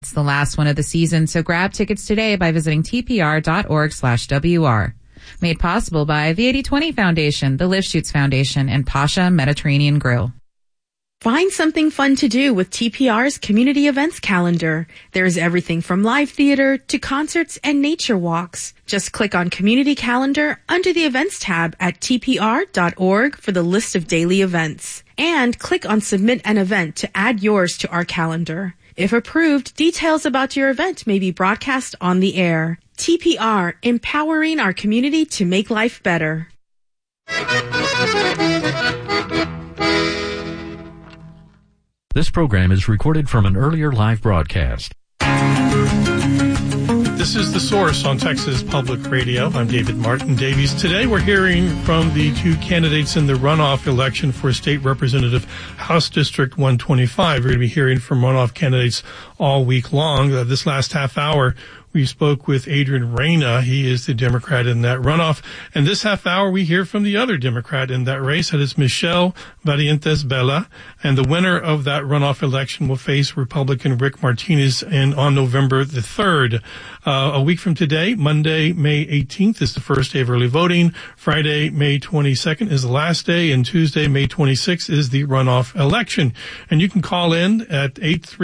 It's the last one of the season, so grab tickets today by visiting tpr.org/WR. Made possible by the 80/20 Foundation, the Lifshoots Foundation, and Pasha Mediterranean Grill. Find something fun to do with TPR's community events calendar. There's everything from live theater to concerts and nature walks. Just click on Community Calendar under the Events tab at tpr.org for the list of daily events. And click on Submit an Event to add yours to our calendar. If approved, details about your event may be broadcast on the air. TPR, empowering our community to make life better. This program is recorded from an earlier live broadcast. This is The Source on Texas Public Radio. I'm David Martin Davies. Today we're hearing from the two candidates in the runoff election for State Representative House District 125. We're going to be hearing from runoff candidates all week long. This last half hour, we spoke with Adrian Reyna. He is the Democrat in that runoff. And this half hour, we hear from the other Democrat in that race. That is Michelle Barrientos Bella. And the winner of that runoff election will face Republican Rick Martinez on November the 3rd. A week from today, Monday, May 18th, is the first day of early voting. Friday, May 22nd is the last day. And Tuesday, May 26th is the runoff election. And you can call in at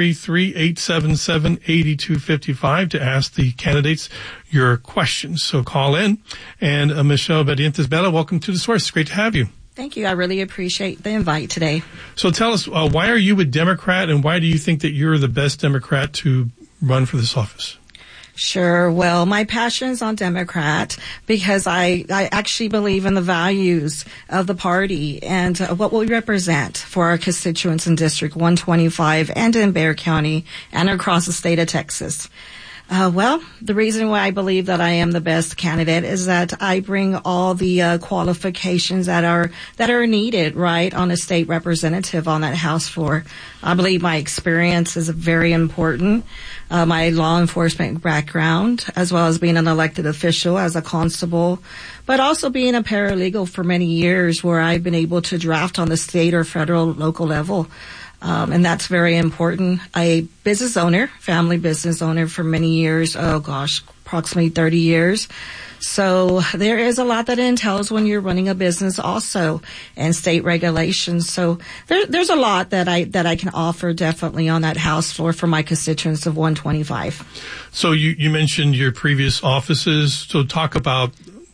833-877-8255 to ask the candidates your questions. So call in. And Michelle Barrientos Bella, welcome to The Source. It's great to have you. Thank you. I really appreciate the invite today. So tell us, why are you a Democrat, and why do you think that you're the best Democrat to run for this office? Sure. Well, my passion is on Democrat because I actually believe in the values of the party and what we represent for our constituents in District 125 and in Bexar County and across the state of Texas. Well, the reason why I believe that I am the best candidate is that I bring all the qualifications that are needed, right, on a state representative on that House floor. I believe my experience is very important. My law enforcement background, as well as being an elected official as a constable, but also being a paralegal for many years, where I've been able to draft on the state or federal, local level. And that's very important. A business owner, family business owner for many years. Oh gosh, approximately 30 years. So there is a lot that entails when you're running a business also, and state regulations. So there's a lot that I can offer definitely on that House floor for my constituents of 125. So you mentioned your previous offices. So talk about,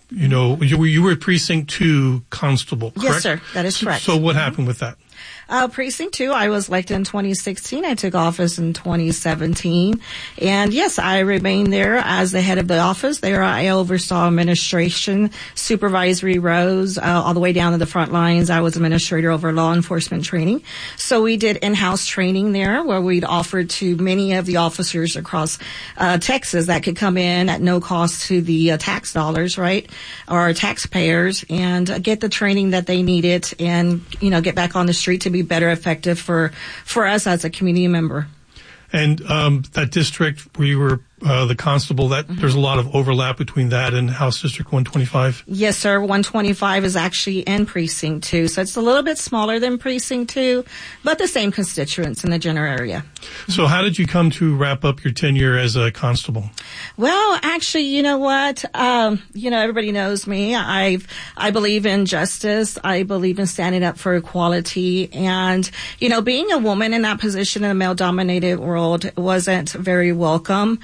you were Precinct 2 constable, correct? Yes, sir. That is correct. So what happened with that? Precinct 2, I was elected in 2016. I took office in 2017. And yes, I remained there as the head of the office. There I oversaw administration, supervisory roles, all the way down to the front lines. I was administrator over law enforcement training. So we did in-house training there, where we'd offered to many of the officers across Texas that could come in at no cost to the tax dollars, right, or taxpayers, and get the training that they needed and, get back on the street to be better effective for us as a community member. And that district where you were the constable, there's a lot of overlap between that and House District 125? Yes, sir. 125 is actually in Precinct 2. So it's a little bit smaller than Precinct 2, but the same constituents in the general area. So how did you come to wrap up your tenure as a constable? Well, actually, you know what? Everybody knows me. I believe in justice. I believe in standing up for equality. And, being a woman in that position in a male-dominated world wasn't very welcome.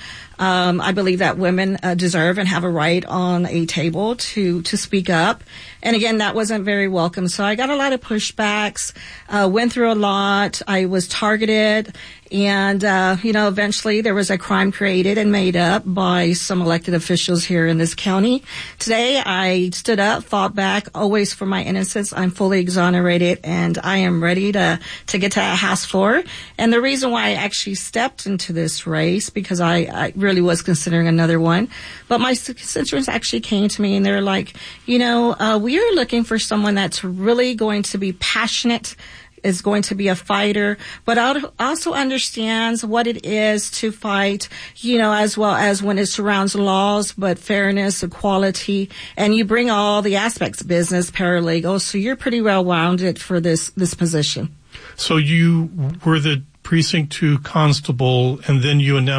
I believe that women deserve and have a right on a table to speak up. And again, that wasn't very welcome. So I got a lot of pushbacks, went through a lot. I was targeted. And, eventually there was a crime created and made up by some elected officials here in this county. Today, I stood up, fought back, always for my innocence. I'm fully exonerated, and I am ready to get to a House floor. And the reason why I actually stepped into this race, because I really was considering another one, but my constituents actually came to me and they're like, we are looking for someone that's really going to be passionate, is going to be a fighter, but also understands what it is to fight, as well as when it surrounds laws, but fairness, equality, and you bring all the aspects, business, paralegal, so you're pretty well-rounded for this position. So you were the precinct 2 constable, and then you announced